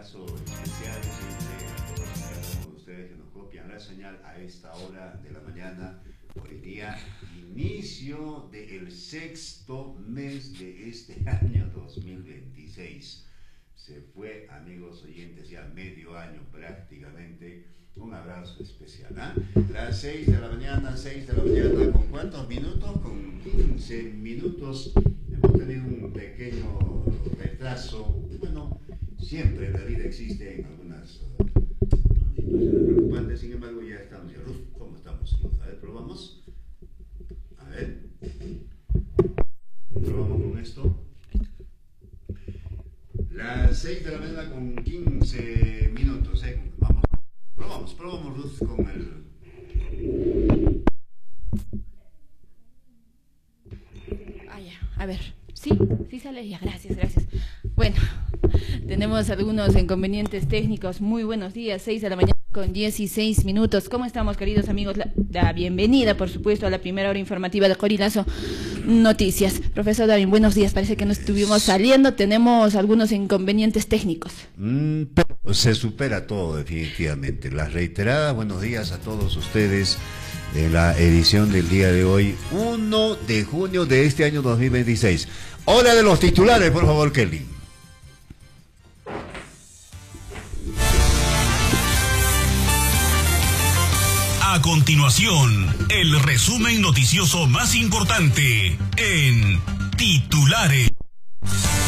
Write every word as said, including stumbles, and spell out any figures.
abrazo especial siempre a todos y cada uno de ustedes que nos copian la señal a esta hora de la mañana. Hoy día, inicio del sexto mes de este año dos mil veintiséis. Se fue, amigos oyentes, ya medio año prácticamente. Un abrazo especial, ¿ah? ¿eh? Las seis de la mañana, seis de la mañana, ¿con cuántos minutos? Con quince minutos. Hemos tenido un pequeño retraso. Bueno, siempre en la vida existen algunas uh, situaciones preocupantes, sin embargo ya estamos ya. Luz, ¿cómo estamos, Luz? A ver, probamos. A ver. Probamos con esto. Las seis de la mañana con quince minutos, ¿eh? Vamos. Probamos, probamos, Luz, con el... Ah, ya, a ver, sí, sí sale ya, gracias, gracias. Bueno, tenemos algunos inconvenientes técnicos. Muy buenos días, seis de la mañana con dieciséis minutos. ¿Cómo estamos, queridos amigos? La, la bienvenida, por supuesto, a la primera hora informativa de Corilazo Noticias. Profesor David, buenos días. Parece que no estuvimos saliendo, tenemos algunos inconvenientes técnicos. Mm, pero se supera todo, definitivamente. Las reiteradas buenos días a todos ustedes de la edición del día de hoy, uno de junio de este año dos mil veintiséis. Hora de los titulares, por favor, Kelly. A continuación, el resumen noticioso más importante en Titulares.